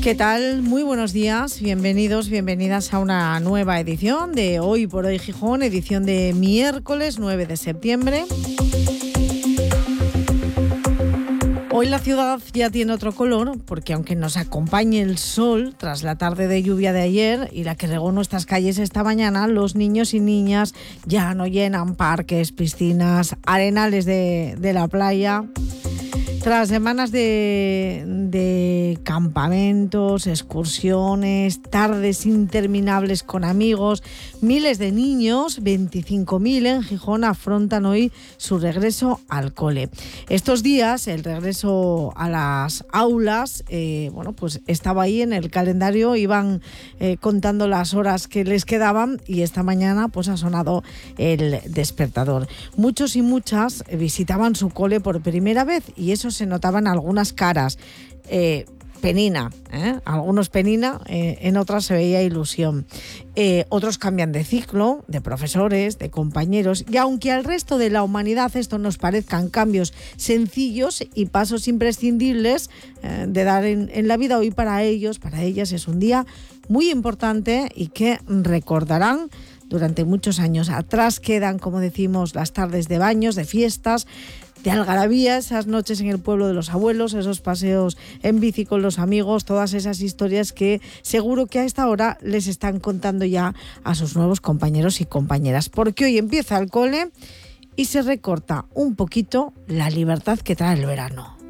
¿Qué tal? Muy buenos días, bienvenidos, bienvenidas a una nueva edición de Hoy por Hoy Gijón, edición de miércoles 9 de septiembre. Hoy la ciudad ya tiene otro color, porque aunque nos acompañe el sol tras la tarde de lluvia de ayer y la que regó nuestras calles esta mañana, los niños y niñas ya no llenan parques, piscinas, arenales de la playa. Tras semanas de campamentos, excursiones, tardes interminables con amigos, miles de niños, 25.000 en Gijón, afrontan hoy su regreso al cole. Estos días el regreso a las aulas, pues estaba ahí en el calendario, iban contando las horas que les quedaban y esta mañana pues ha sonado el despertador. Muchos y muchas visitaban su cole por primera vez y eso se notaba en algunas caras. Penina, algunos penina, en otras se veía ilusión. Otros cambian de ciclo, de profesores, de compañeros, y aunque al resto de la humanidad esto nos parezcan cambios sencillos y pasos imprescindibles de dar en la vida, hoy para ellos, para ellas es un día muy importante y que recordarán durante muchos años. Atrás quedan, como decimos, las tardes de baños, de fiestas, de algarabía, esas noches en el pueblo de los abuelos, esos paseos en bici con los amigos, todas esas historias que seguro que a esta hora les están contando ya a sus nuevos compañeros y compañeras. Porque hoy empieza el cole y se recorta un poquito la libertad que trae el verano.